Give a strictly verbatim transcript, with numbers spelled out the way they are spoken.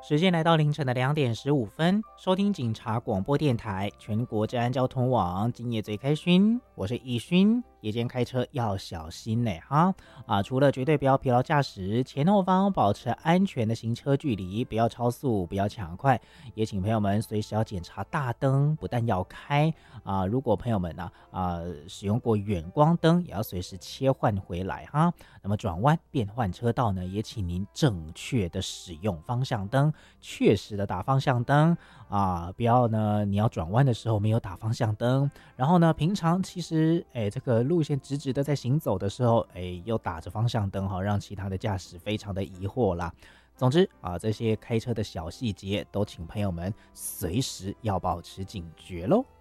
时间来到凌晨的两点十五分，收听警察广播电台全国治安交通网，今夜最开勋，我是易勋。夜间开车要小心呢哈啊！除了绝对不要疲劳驾驶，前后方保持安全的行车距离，不要超速，不要抢快。也请朋友们随时要检查大灯，不但要开啊，如果朋友们呢 啊, 啊使用过远光灯，也要随时切换回来哈。那么转弯变换车道呢，也请您正确的使用方向灯，确实的打方向灯啊，不要呢你要转弯的时候没有打方向灯，然后呢平常其实哎这个路线直直的在行走的时候，哎又打着方向灯哈，让其他的驾驶非常的疑惑啦。总之啊，这些开车的小细节都请朋友们随时要保持警觉咯。